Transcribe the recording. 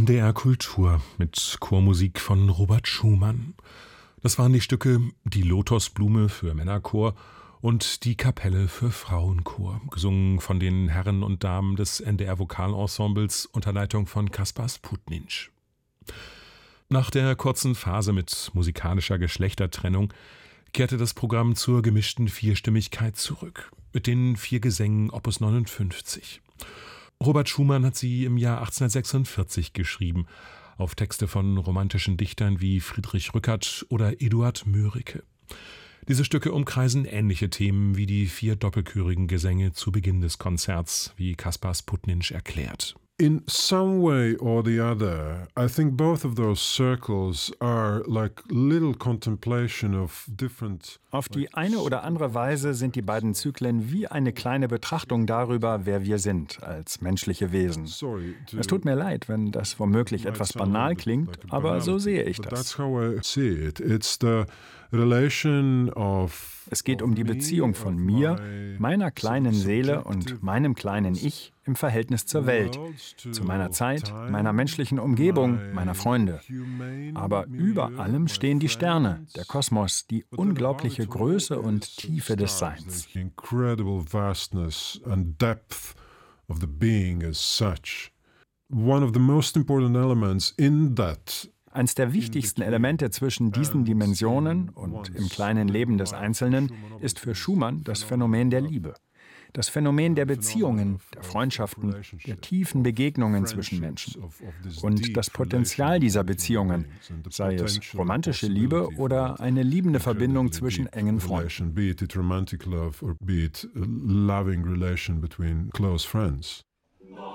NDR Kultur mit Chormusik von Robert Schumann. Das waren die Stücke Die Lotosblume für Männerchor und Die Kapelle für Frauenchor, gesungen von den Herren und Damen des NDR Vokalensembles unter Leitung von Kaspar Sputninch. Nach der kurzen Phase mit musikalischer Geschlechtertrennung kehrte das Programm zur gemischten Vierstimmigkeit zurück, mit den 4 Gesängen Opus 59. Robert Schumann hat sie im Jahr 1846 geschrieben, auf Texte von romantischen Dichtern wie Friedrich Rückert oder Eduard Mörike. Diese Stücke umkreisen ähnliche Themen wie die 4 doppelchörigen Gesänge zu Beginn des Konzerts, wie Kaspar Sputninch erklärt. In some way or the other, I think both of those circles are like little contemplation of different. Auf die eine oder andere Weise sind die beiden Zyklen wie eine kleine Betrachtung darüber, wer wir sind als menschliche Wesen. Es tut mir leid, wenn das womöglich etwas banal klingt, aber so sehe ich das. Es geht um die Beziehung von mir, meiner kleinen Seele und meinem kleinen Ich im Verhältnis zur Welt, zu meiner Zeit, meiner menschlichen Umgebung, meiner Freunde. Aber über allem stehen die Sterne, der Kosmos, die unglaubliche Größe und Tiefe des Seins. One of the most important elements in that. Eins der wichtigsten Elemente zwischen diesen Dimensionen und im kleinen Leben des Einzelnen ist für Schumann das Phänomen der Liebe. Das Phänomen der Beziehungen, der Freundschaften, der tiefen Begegnungen zwischen Menschen. Und das Potenzial dieser Beziehungen, sei es romantische Liebe oder eine liebende Verbindung zwischen engen Freunden. Be it romantic love or be it a loving relation between close friends.